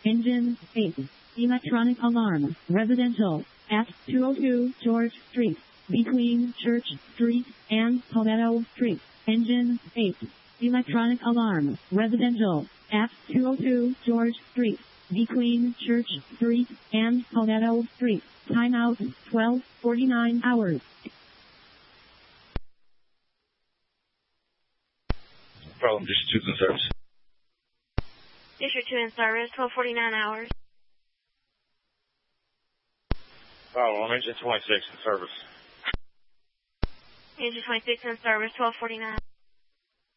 Engine 8. Electronic alarm. Residential. At 202 George Street. Between Church Street and Palmetto Street. Engine 8. Electronic alarm. Residential. At 202 George Street. Between Church Street and Palmetto Street. Timeout 12:49 hours. Problem District 2's in service. District 2 in service, 12:49 hours. Problem Engine 26 in service. Engine 26 in service, 12:49.